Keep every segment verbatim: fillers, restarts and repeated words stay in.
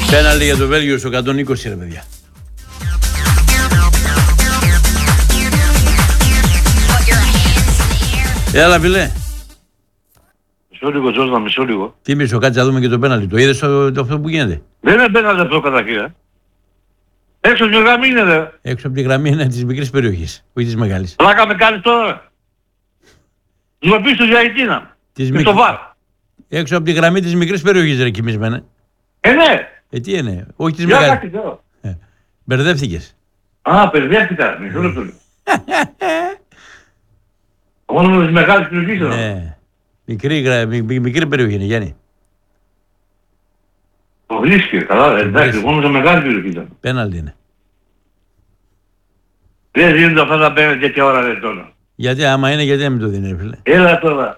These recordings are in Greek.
Πέναλτι για το Βέλγιο στο εκατόν είκοσι, ρε παιδιά. Έλα, φίλε. Μισό λίγο, Τζόρνταν, μισό λίγο. Τι μισό, κάτσε να δούμε και το πέναλτι. Το είδες το, το αυτό που γίνεται? Δεν είναι πέναλτι αυτό καταρχήν. Ε. Έξω από τη γραμμή είναι, δε. Έξω από τη γραμμή είναι της μικρής περιοχής, όχι της μεγάλης. Πλάκα με κάνεις τώρα. Μου με πεις το διαητήνα. Της Και μικ... στο βάρ. Έξω από τη γραμμή της μικρής περιοχής, ρε κοιμισμένε. Ε, ναι. Ε, τι είναι, όχι της Για μεγάλης. κάτσε τώρα. Ε, μπερδεύτηκες. Α, μπερδεύτηκα. Μισό λεπτό. Μόνο με τις μεγάλες περιοχές. Ναι. Μικρή, γρα... μι... μι... μικρή περιοχή είναι, Γιάννη. Το βρίσκει, καλά. Εντάξει, μόνο σε μεγάλη περιοχή ήταν. Πέναλτι είναι. Δεν δίνονται αυτά τα πέναλτι τέτοια ώρα, ρε τώρα. Γιατί άμα είναι, γιατί να μην το δίνει, ρε φίλε. Έλα τώρα.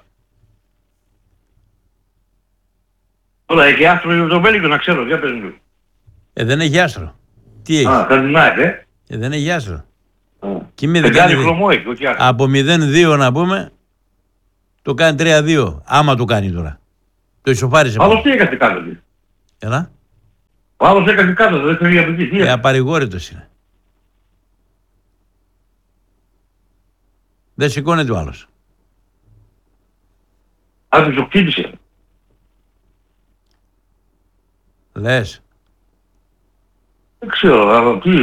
Τώρα έχει άστρο για το Βέλγιο, να ξέρω, για πες μου. Ε, δεν έχει άστρο. Τι έχει? Α, θα δυνάει, ε. Ε, δεν έχει άστρο. Α. Και μη Δεν δεν κάνει κάνει... χρωμό έχει, όχι άστρο. Από μηδέν δύο να πούμε, το κάνει τρία δύο. Άμα το κάνει τώρα. Το ισοφάρισε. Άλλος τι έκανε κάτω. Έλα. Ο άλλος έκανε κάτω, δεν θέλει από εκεί. Ε, απαρηγόρητος είναι. Δεν σηκώνεται ο άλλος. Αν το χτύπησε. Λες. Δεν ξέρω, αλλά τι...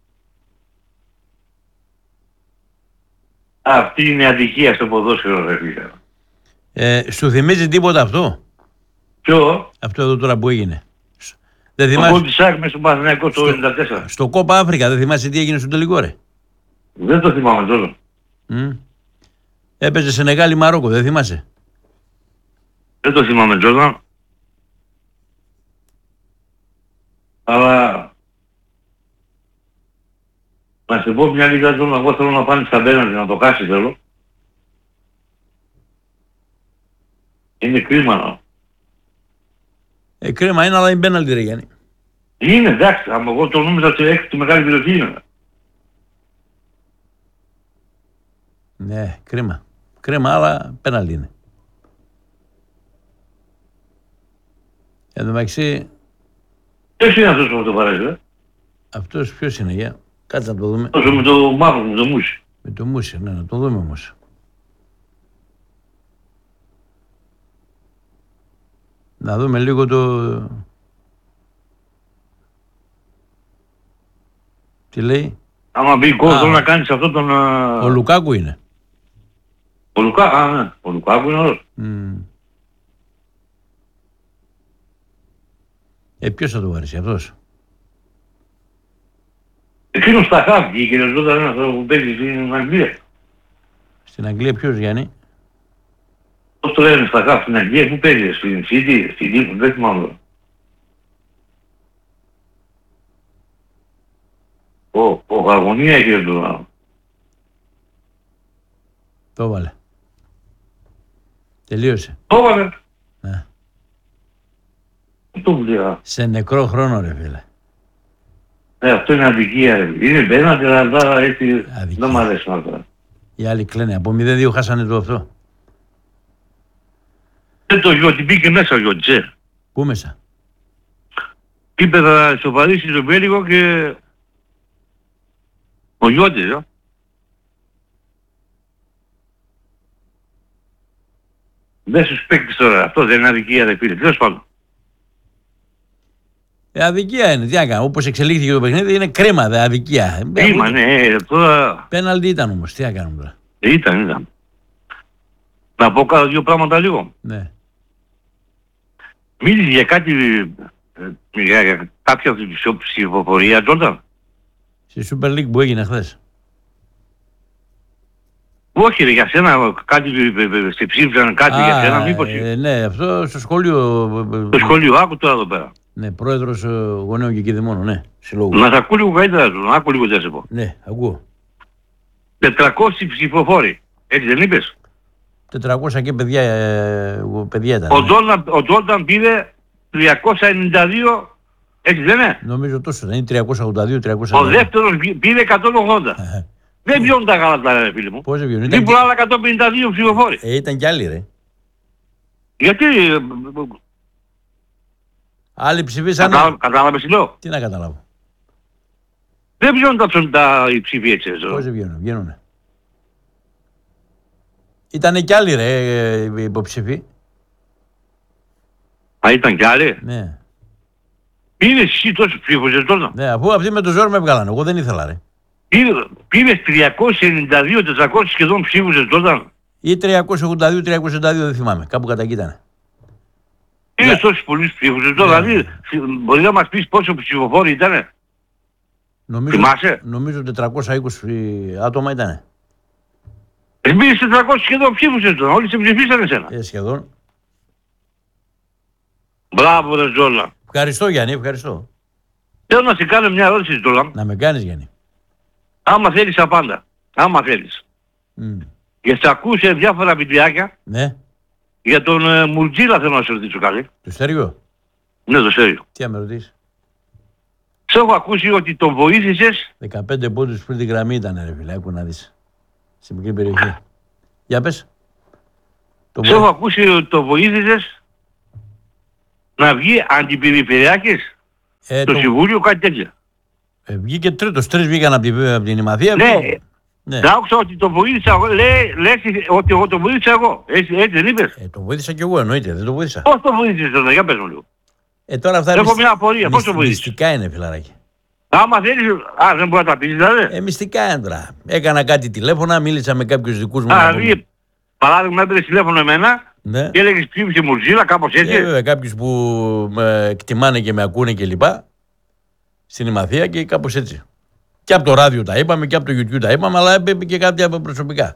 Αυτή είναι αδικία στο ποδόσφαιρο, ρε φίλε. Ε, σου θυμίζει τίποτα αυτό? Ποιο? Αυτό εδώ τώρα που έγινε. Δεν Το θυμάσαι... γκολ της ΑΕΚ μέσα στο Παναθηναϊκό το ενενήντα τέσσερα. Στο Κόπα Αφρικα δεν θυμάσαι τι έγινε στο τελικό, ρε? Δεν το θυμάμαι τώρα. Mm. Έπαιζε Σενεγάλη Μαρόκο, δεν θυμάσαι? Δεν το θυμάμαι Τζόρνταν. Αλλά... Να σε πω μια λίγα Τζόρνταν, εγώ θέλω να πάνε στα πέναλτι να το χάσει θέλω. Είναι κρίμα να. Ε, κρίμα είναι, αλλά είναι πέναλτι, ρε Γιάννη. Είναι εντάξει, άμα εγώ το νόμιζα ότι έχει τη μεγάλη περιοχή είναι. Ναι, κρίμα. Κρίμα, αλλά πέναλτι είναι. Εν τω μεταξύ, Ποιος είναι αυτός που το παράζει, ε? αυτός ποιος είναι, για κάτσε να το δούμε. Τόσο με το μαύρο, με το μουσι. Με το Μούσι, ναι, να το δούμε όμως. Να δούμε λίγο το... Τι λέει? Άμα μπει γκολ Α. θέλω να κάνεις αυτό τον... Ο Λουκάκου είναι. Ο Λουκά, α, ναι. Ο Λουκάκου είναι ωραίος. Mm. Ε, ποιος θα το βαρέσει, αυτός? Εκείνος στα χάπη, η κυριαζόταν ένας που παίζει στην Αγγλία. Στην Αγγλία ποιος, Γιάννη? Πώς το λένε στα χάπη στην Αγγλία, πού παίζει, στην City, στην Λίβο, δεν θυμάμαι. Ο, ο Αγωνία έχει το... Το έβαλε. Τελείωσε. Το έβαλε. Ναι. Το βουλιά. Σε νεκρό χρόνο, ρε φίλε. Ε, αυτό είναι αδικία, ρε. Είναι πέναντι, αλλά έτσι δεν μ' αρέσει αυτά. Οι άλλοι κλαίνε. Από μηδέν δύο χάσανε το αυτό. Δεν το γιώτη, μπήκε μέσα ο γιώτη, ε. Πού μέσα? Είπε θα ισοπαδίσει το Βέλγιο και... Ο γιώτης, ε. Δεν σου παίκτης τώρα, αυτό δεν είναι αδικία, ρε φίλε. Τέλος πάντων. Ε, αδικία είναι. Τι να κάνω. Όπως εξελίχθηκε το παιχνίδι είναι κρίμα, δε αδικία. Κρίμα, ναι, ε, τώρα... Πέναλτι ήταν όμως. Τι να κάνουμε τώρα. Ε, ήταν, ήταν. Να πω κάνα δύο πράγματα λίγο. Ναι. Μίλησε για κάτι, ε, για, για κάποια ψηφοφορία, Τζόρνταν. Στη Super League που έγινε χθες. Όχι ρε, για σένα κάτι, σε ψήφισαν κάτι Α, για σένα, μήπως... Ε, ναι, αυτό στο σχολείο. Το σχολείο, άκου τώρα εδώ πέρα. Ναι, πρόεδρος ε, γονέων και κηδεμόνων, ναι, συλλόγου. Να τα ακούω λίγο καλύτερα του, να άκου λίγο τι θα πω. Ναι, ακούω. τετρακόσιοι ψηφοφόροι, έτσι δεν είπες? τετρακόσια και παιδιά, ε, παιδιά ήταν. Ο Τζόρνταν, ο Τζόρνταν πήρε τριακόσια ενενήντα δύο, έτσι δεν είναι? Νομίζω τόσο ήταν, είναι τριακόσια ογδόντα δύο τριακόσια. Ο δεύτερος πήρε εκατόν ογδόντα. Δεν βιώνουν τα γάλατα ρε φίλε μου. Πώς δεν βιώνουν? Δίπλα άλλα εκατόν πενήντα δύο ψηφοφόροι. Ε, ήταν κι άλλοι ρε. Γιατί... Άλλοι ψηφίσανε. Κατάλαβε, κατάλαβες τι λέω. Τι να καταλάβω. Δεν βγαίνουν τα, τα οι ψήφοι έτσι. Πώς βγαίνουν, βγαίνουνε. Ήτανε κι άλλοι ρε υποψηφοί. Α, ήταν κι άλλοι. Ναι. Πήρες εσύ τόσους ψήφους τότε. Ναι, αφού αυτοί με το ζόρι με βγάλανε. Εγώ δεν ήθελα ρε. Πήρες τριακόσιες ενενήντα δύο τετρακόσιους σχεδόν ψήφους τότε. Ή τριακόσιες ογδόντα δύο τριακόσιες ογδόντα δύο δεν θυμάμαι. Κάπου κατά εκεί ήτανε. Πήρες Ναι. τόσους πολλούς ψήφους τότε. Δηλαδή μπορεί να μας πεις πόσο ψηφοφόροι ήτανε. Νομίζω, Θυμάσαι. νομίζω τετρακόσια είκοσι άτομα ήτανε. Πήρες τετρακόσιους σχεδόν ψήφους τότε. Όλοι σε ψηφίσανε εσένα. Ε, σχεδόν. Μπράβο ρε Ζόλα. Ευχαριστώ Γιάννη, ευχαριστώ. Θέλω να σε κάνω μια ερώτηση Ζόλα. Να με κάνεις Γιάννη. Άμα θέλεις απάντα. Άμα θέλεις. Mm. Και σε ακούσε διάφορα βιντεάκια Ναι, για τον ε, Μουρτζίλα θέλω να σε ρωτήσω κάτι. του Στέργιο. Ναι, το Σέριο. Τι να με ρωτήσεις. Σε έχω ακούσει ότι τον βοήθησες. δεκαπέντε πόντους πριν τη γραμμή ήταν ρε φίλε, άκου να δεις. Στην μικρή περιοχή. Για πες. Το Σε έχω ακούσει ότι τον βοήθησες να βγει αντιπεριφερειάρχης ε, στο το... Συμβούλιο, κάτι τέτοιο. ε, βγήκε τρίτος, τρεις βγήκαν από την, από την Ημαθία. Ναι, ναι. να άκουσα ότι τον βοήθησα εγώ. Λέει, λες ότι εγώ τον βοήθησα εγώ. Έτσι, έτσι δεν είπες. Ε, το βοήθησα κι εγώ, εννοείται, δεν το βοήθησα. Πώς τον βοήθησες τότε, για πες μου λίγο. Ε, τώρα αυτά Έχω μυσ... μια απορία, πώς το μυσ... βοήθησες. μυστικά είναι φιλαράκι. Άμα θέλεις, α, δεν μπορεί να τα πεις δηλαδή. Ε, μυστικά είναι τώρα. Έκανα κάτι τηλέφωνα, μίλησα με κάποιους δικούς μου. Α, δηλαδή, παράδειγμα, έπαιρνες τηλέφωνο εμένα ναι. και έλεγες ψήφισε Μουρτζίλα, κάπως έτσι. Ε, βέβαια, κάποιους που με εκτιμάνε και με ακούνε και λοιπά. Στην Ημαθία και κάπως έτσι. Και από το ράδιο τα είπαμε και από το YouTube τα είπαμε, αλλά έπρεπε και κάποια από προσωπικά.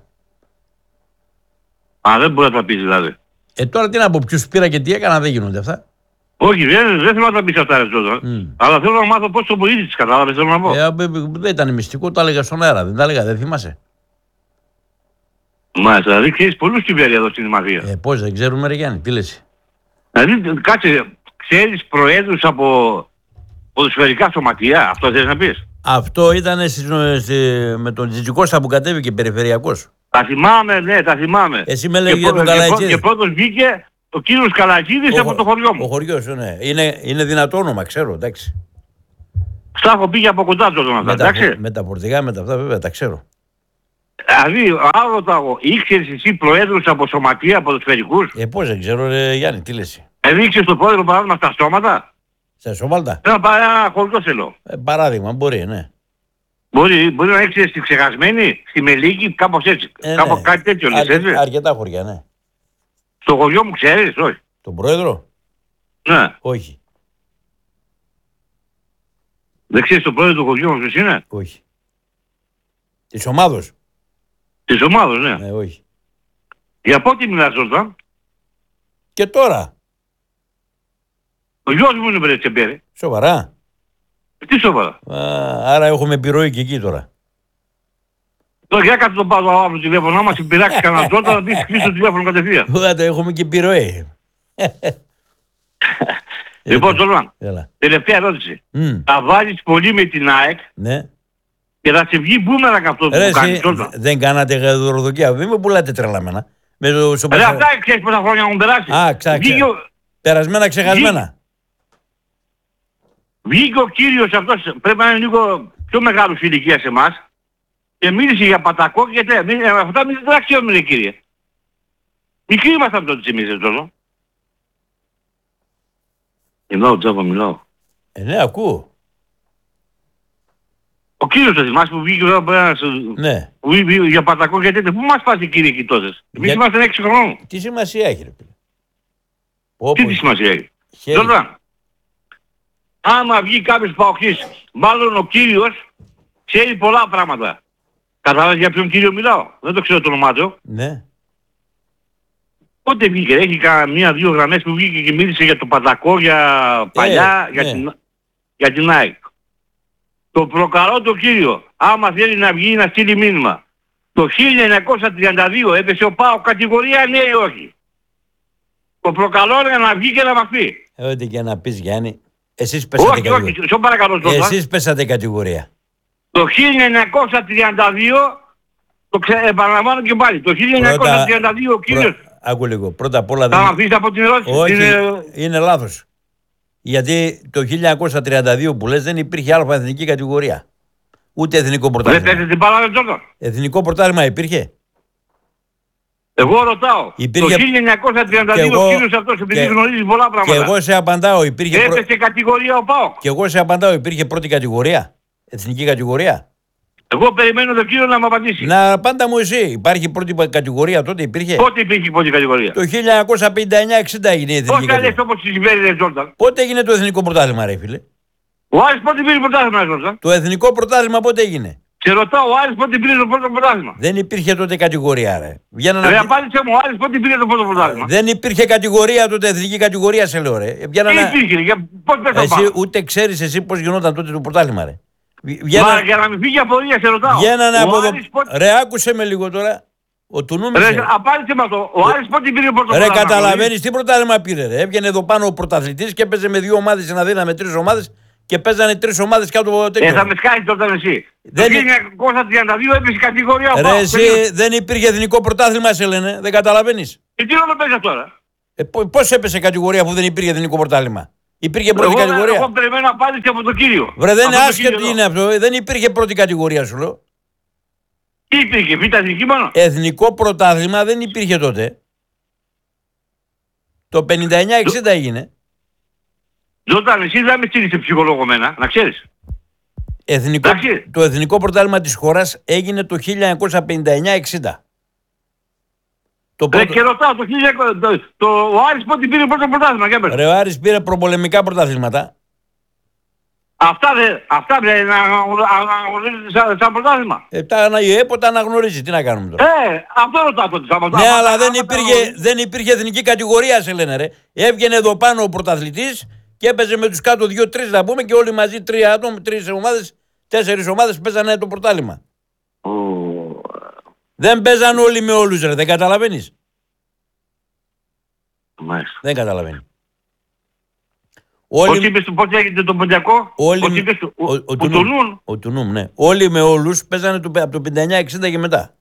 Α, δεν μπορεί να τα πεις δηλαδή. Ε, τώρα τι να πω, ποιους πήρα και τι έκανα, δεν γίνονται αυτά. Όχι, δεν, δεν θέλω να τα πεις αυτά, ρε Τζότα. Mm. Αλλά θέλω να μάθω πώς το βοήθησες, κατάλαβες, θέλω να πω. Ε, δεν ήταν μυστικό, τα έλεγα στον αέρα, δεν τα έλεγα, δεν θυμάσαι. Μάλιστα, δηλαδή ξέρεις πολλούς κυβέρνια εδώ στην Ημαθία. Ε, πώς δεν ξέρουμε, ρε Γιάννη, τι λες. Δηλαδή, κάτσε, ξέρεις προέδρους από ποδοσφαιρικά σωματεία, αυτό θες να πεις. Αυτό ήταν στη, στη, με τον Τζιτζικώστα που κατέβηκε περιφερειακός. Τα θυμάμαι, ναι, τα θυμάμαι. Εσύ με λέγε και, για τον και, Καλατζίδη. και πρώτος βγήκε ο κύριος Καλατζίδης από το χωριό μου. Ο χωριός, ναι. Είναι, είναι δυνατό όνομα, ξέρω, εντάξει. Στα έχω πει και από κοντά τότε αυτά, Με τα, εντάξει. με τα φορτηγά, με τα αυτά, βέβαια, τα ξέρω. Δηλαδή, άλλο ρωτάω εγώ, ήξερες εσύ προέδρους από σωματεία ποδοσφαιρικούς. Ε, πώς δεν ξέρω, ρε Γιάννη, τι λες. Έδειξες τον πρόεδρο παράδειγμα στα στόματα. Σε σοβάλτα. Ένα, παρά- ένα χωριό θέλω. Ε, παράδειγμα, μπορεί, ναι. Μπορεί, μπορεί να έχεις στη Ξεχασμένη, στη Μελίκη, κάπως έτσι. Ε, κάπως ναι. κάτι τέτοιο λες, Αρκε- έτσι. αρκετά χωριά, ναι. Στο χωριό μου ξέρεις, όχι. Τον πρόεδρο, Ναι. όχι. Δεν ξέρεις τον πρόεδρο του χωριού μου ποιος είναι. Όχι. Της ομάδος. Της ομάδος, ναι. Ναι, όχι. Για πότε μιλάς τώρα. Και τώρα. Ο γιος μου είναι βρε Τσεμπέρι. Σοβαρά. Τι σοβαρά. Α, άρα έχουμε επιρροή και εκεί τώρα. Τώρα για κάτω τον πάω το άλλο τηλέφωνο, άμα σε πειράξει κανέναν τότε να πεις κλείσει το τηλέφωνο κατευθείαν. Ουδάτε, έχουμε και επιρροή. Λοιπόν, τώρα, Έλα. τελευταία ερώτηση. Μμ, Θα βάλεις πολύ με την ΑΕΚ ναι. και θα σε βγει μπούμερακ αυτό που Ρε, κάνεις εσύ, τώρα. δεν κάνατε δωροδοκία. Μην με πουλάτε τρελαμένα. Με το, στο Ρε πεσα- αυτά ξέρεις πόσα χρόνια έχουν περάσει. Α, ξα- Βγήκε ξα- ο- Περασμένα, ξεχασμένα. Βγήκε ο κύριος αυτός, πρέπει να είναι λίγο πιο μεγάλος ηλικία σε εμάς και μίλησε για πατακό και τέτοια. Μη- Αυτά μην τα ξέρουμε, ρε κύριε. Μικροί ήμασταν τότε εμείς εδώ. Μιλάω, τζάμπα μιλάω. Ε, ναι, ακούω. Ο κύριος θα θυμάσαι που βγήκε εδώ πέρα Ναι. που είπε για πατακό και τέτοια. Πού μας πας κύριε εκεί τότε. Εμείς Για- ήμασταν έξι χρόνων. Τι σημασία έχει, ρε φίλε. Τι Όπως, τη σημασία έχει. χέρι. Τώρα, άμα βγει κάποιος παοξής, μάλλον ο κύριος ξέρει πολλά πράγματα. Κατάλαβες για ποιον κύριο μιλάω. Δεν το ξέρω το όνομά του. Ναι. Πότε βγήκε, έχει καμία δύο γραμμές που βγήκε και μίλησε για το Πατακό, για παλιά, Ε, για, ναι. την, για την ΑΕΚ. Το προκαλώ το κύριο, άμα θέλει να βγει να στείλει μήνυμα. Το χίλια εννιακόσια τριάντα δύο έπεσε ο ΠΑΟ κατηγορία ναι ή όχι. Το προκαλώ να βγει και να μας πει. Ε, Ό,τι και να πεις, Γιάννη. Εσείς πέσατε Όχι, όχι, κατηγορία. σε παρακαλώ τώρα. Εσείς πέσατε κατηγορία. Το χίλια εννιακόσια τριάντα δύο, το ξε... επαναλαμβάνω και πάλι, το χίλια εννιακόσια τριάντα δύο ο κύριος. Προ- Άκου λίγο. Πρώτα απ' όλα Θα δεν... με αφήσεις από την ερώτηση. Όχι, Είναι... είναι λάθος. Γιατί το χίλια εννιακόσια τριάντα δύο που λες δεν υπήρχε α εθνική κατηγορία. Ούτε εθνικό πρωτάθλημα. Δεν παίζει την μπάλα, Τζόρνταν. Εθνικό πρωτάθλημα υπήρχε. Εγώ ρωτάω. Υπήρχε... Το χίλια εννιακόσια τριάντα δύο εγώ... ο κύριος αυτός, επειδή και... γνωρίζει πολλά πράγματα. Και εγώ σε απαντάω, υπήρχε. Έπεσε προ... κατηγορία ο ΠΑΟΚ. Και εγώ σε απαντάω, υπήρχε πρώτη κατηγορία. Εθνική κατηγορία. Εγώ περιμένω τον κύριο να μου απαντήσει. Να πάντα μου εσύ, υπάρχει πρώτη κατηγορία τότε, υπήρχε. Πότε υπήρχε η πρώτη κατηγορία? Το χίλια εννιακόσια πενήντα εννιά εξήντα έγινε η εθνική κατηγορία. Πώς κατηγορία. όπως συμβαίνει, Τζόρνταν. Πότε έγινε το εθνικό πρωτάθλημα, ρε φίλε? Ο Άρης πότε πήρε πρωτάθλημα, Τζόρνταν? Το εθνικό πρωτάθλημα πότε έγινε? Σε ρωτάω, ο Άρης πότε πήρε το πρώτο πρωτάθλημα? Δεν υπήρχε τότε κατηγορία, ρε. Βγαίνανε... Ρε, απάντησε μου, ο Άρης πότε πήρε το πρώτο πρωτάθλημα? Δεν υπήρχε κατηγορία τότε, εθνική κατηγορία, σε λέω, ρε. Βγαίνανε... Τι υπήρχε, για... πώς πες το εσύ ούτε ξέρεις εσύ πώς γινόταν τότε το πρωτάθλημα, ρε. Βγαίνανε... Μα για να μην φύγει απορία, σε ρωτάω. Βγαίνανε από εδώ. Πότε... Ρε, άκουσε με λίγο τώρα. Ο Τουνούμης. Ρε, απάντησε με αυτό. Ο Άρης πότε πήρε το πρώτο ρε, πρωτάθλημα? Ρε, καταλαβαίνεις τι πρωτάθλημα πήρε, ρε. Έβγαινε εδώ πάνω ο πρωταθλητής και έπαιζε με δύο ομάδες, ένα δίνα με τρεις ομάδες. Και παίζανε τρεις ομάδες κάτω από τέτοιο. Ε, θα με σκάσεις τότε εσύ. Δεν... Το χίλια εννιακόσια τριάντα δύο έπεσε η κατηγορία. Ρε, εσύ δεν υπήρχε εθνικό πρωτάθλημα, σε λένε. Δεν καταλαβαίνεις. Ε, τι όλο παίζα τώρα. Ε, πώς έπεσε κατηγορία που δεν υπήρχε εθνικό πρωτάθλημα? Υπήρχε πρώτη εγώ, κατηγορία. Εγώ περιμένω απάντηση από τον κύριο. Βρε, δεν είναι άσχετο τι είναι αυτό. Δεν υπήρχε πρώτη κατηγορία, σου λέω. Τι υπήρχε, β' εθνική μόνο? Εθνικό πρωτάθλημα δεν υπήρχε τότε. Το πενήντα εννιά εξήντα έγινε. Ζώταν, εσύ δεν με στείλεις σε ψυχολόγο μένα, να ξέρεις. Εθνικό, το εθνικό πρωτάθλημα της χώρας έγινε το χίλια εννιακόσια πενήντα εννιά εξήντα. Το πρώτο... Ρε, και ρωτάω, το, το, το, ο Άρης πότε πήρε πρώτο πρωτάθλημα, για πες. Ρε, ο Άρης πήρε προπολεμικά πρωτάθληματα. Αυτά δεν αυτά δε, να αναγνωρίζετε σαν, σαν πρωτάθλημα. Ε, τα, η ΕΠΟ τα αναγνωρίζει, τι να κάνουμε τώρα. Ε, αυτό ρωτάω τότε. Ναι, αλλά άμα, δεν, υπήρχε, δεν υπήρχε εθνική κατηγορία, σε λένε, ρε. Έβγαινε εδώ πάνω ο πρωταθλητής και έπαιζε με τους κάτω δύο-τρεις να πούμε και όλοι μαζί τρία άτομα, τρεις ομάδες, τέσσερις ομάδες παίζανε το πρωτάθλημα. Oh. Δεν παίζαν όλοι με όλους, ρε, δεν καταλαβαίνεις. Μάλιστα. Δεν καταλαβαίνει. Όλοι... Πώς είπες του πώς έγινε το Ποντιακό? Όλοι... Πώς είπες του... Ο, ο, ο, ο Τουνούμ. Ο Τουνούμ, ναι. Όλοι με όλους παίζανε το... από το πενήντα εννιά εξήντα και μετά.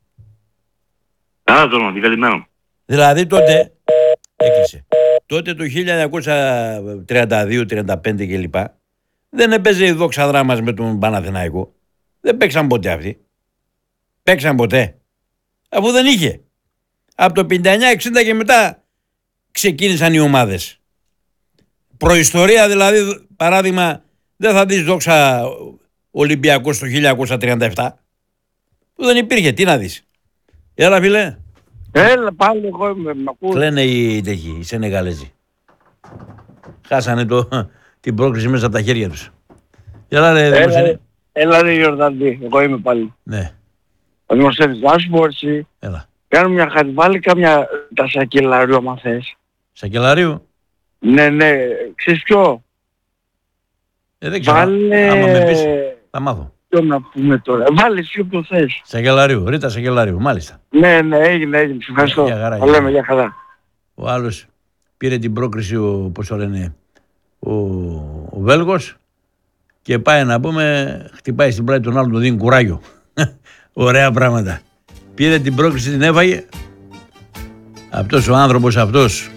Άρα τον την καλυμμένο. Δηλαδή τότε έκλεισε. Τότε το χίλια εννιακόσια τριάντα δύο τριάντα πέντε κλπ. Δεν έπαιζε η Δόξα Δράμας με τον Παναθηναϊκό. Δεν παίξαν ποτέ αυτοί. Παίξαν ποτέ. Αφού δεν είχε. Από το πενήντα εννιά εξήντα και μετά ξεκίνησαν οι ομάδες. Προϊστορία δηλαδή, παράδειγμα, δεν θα δεις Δόξα Ολυμπιακός το χίλια εννιακόσια τριάντα επτά. Που δεν υπήρχε. Τι να δεις. Έλα φίλε. Έλα πάλι εγώ είμαι. Μ' λένε οι τέχοι, οι Σενεγαλέζοι. Χάσανε το, την πρόκριση μέσα από τα χέρια τους. Έλα ρε Δημοσένη. Έλα ρε Ιορδαντή, εγώ είμαι πάλι. Ναι. Ο Δημοσένης, να σου πω εσύ. Έλα. Κάνω μια χάρη, βάλει κάμια τα Σακελαρίου άμα θες. Σακελαρίου. Ναι, ναι, ξέρεις ποιο. Ε, δεν ξέρω. Βάλε... Άμα με πεις, θα μάθω. Ποιο να πούμε τώρα. Βάλε εσύ όποιο θες. Σακελαρίου, Ρίτα Σακελαρίου, μάλιστα. Ναι, ναι, έγινε, έγινε. Σε ευχαριστώ. Για χαρά, θα λέμε, για χαρά. Ο άλλος πήρε την πρόκριση, ο, πώς το λένε, ο, ο Βέλγος και πάει να πούμε, χτυπάει στην πλάτη τον άλλον, τον δίνει κουράγιο. Ωραία πράγματα. Πήρε την πρόκριση, την έφαγε. Αυτός ο άνθρωπος αυτός